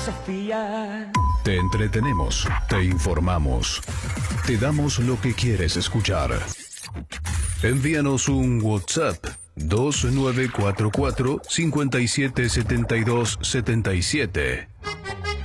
filosofía. Te entretenemos, te informamos, te damos lo que quieres escuchar. Envíanos un WhatsApp 2944 577277.